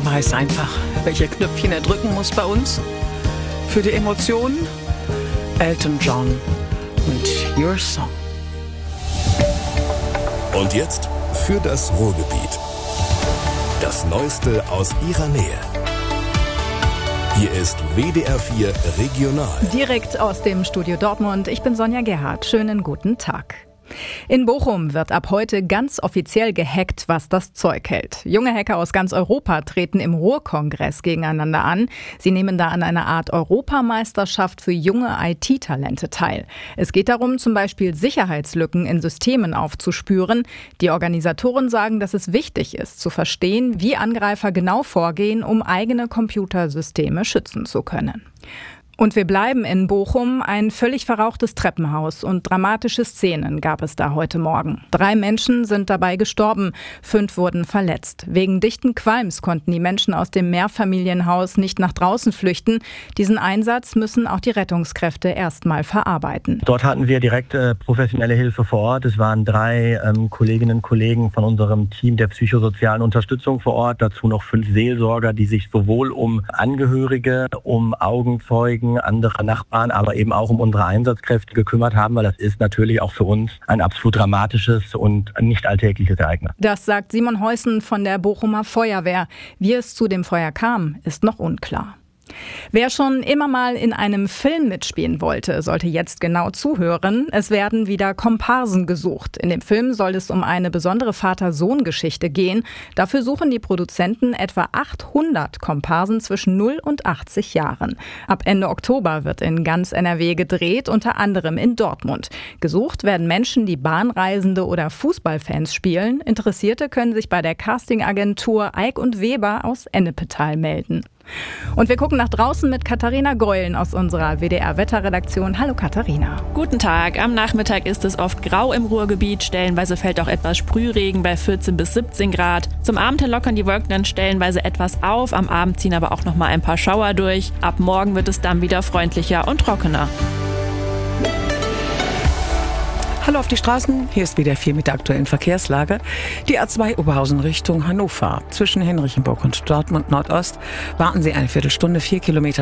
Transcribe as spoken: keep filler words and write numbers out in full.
weiß einfach, welche Knöpfchen er drücken muss bei uns. Für die Emotionen Elton John und Your Song. Und jetzt für das Ruhrgebiet. Das Neueste aus ihrer Nähe. Hier ist W D R vier Regional. Direkt aus dem Studio Dortmund. Ich bin Sonja Gerhardt. Schönen guten Tag. In Bochum wird ab heute ganz offiziell gehackt, was das Zeug hält. Junge Hacker aus ganz Europa treten im Ruhrkongress gegeneinander an. Sie nehmen da an einer Art Europameisterschaft für junge I T-Talente teil. Es geht darum, zum Beispiel Sicherheitslücken in Systemen aufzuspüren. Die Organisatoren sagen, dass es wichtig ist, zu verstehen, wie Angreifer genau vorgehen, um eigene Computersysteme schützen zu können. Und wir bleiben in Bochum. Ein völlig verrauchtes Treppenhaus und dramatische Szenen gab es da heute Morgen. Drei Menschen sind dabei gestorben, fünf wurden verletzt. Wegen dichten Qualms konnten die Menschen aus dem Mehrfamilienhaus nicht nach draußen flüchten. Diesen Einsatz müssen auch die Rettungskräfte erstmal verarbeiten. Dort hatten wir direkt äh, professionelle Hilfe vor Ort. Es waren drei ähm, Kolleginnen und Kollegen von unserem Team der psychosozialen Unterstützung vor Ort. Dazu noch fünf Seelsorger, die sich sowohl um Angehörige, um Augenzeugen, andere Nachbarn, aber eben auch um unsere Einsatzkräfte gekümmert haben, weil das ist natürlich auch für uns ein absolut dramatisches und nicht alltägliches Ereignis. Das sagt Simon Heusen von der Bochumer Feuerwehr. Wie es zu dem Feuer kam, ist noch unklar. Wer schon immer mal in einem Film mitspielen wollte, sollte jetzt genau zuhören. Es werden wieder Komparsen gesucht. In dem Film soll es um eine besondere Vater-Sohn-Geschichte gehen. Dafür suchen die Produzenten etwa achthundert Komparsen zwischen null und achtzig Jahren. Ab Ende Oktober wird in ganz N R W gedreht, unter anderem in Dortmund. Gesucht werden Menschen, die Bahnreisende oder Fußballfans spielen. Interessierte können sich bei der Castingagentur Eick und Weber aus Ennepetal melden. Und wir gucken nach draußen mit Katharina Geulen aus unserer W D R-Wetterredaktion. Hallo Katharina. Guten Tag. Am Nachmittag ist es oft grau im Ruhrgebiet. Stellenweise fällt auch etwas Sprühregen bei vierzehn bis siebzehn Grad. Zum Abend hin lockern die Wolken dann stellenweise etwas auf. Am Abend ziehen aber auch noch mal ein paar Schauer durch. Ab morgen wird es dann wieder freundlicher und trockener. Hallo auf die Straßen, hier ist W D R vier mit der aktuellen Verkehrslage. Die A zwei Oberhausen Richtung Hannover. Zwischen Henrichenburg und Dortmund Nordost warten Sie eine Viertelstunde, vier Kilometer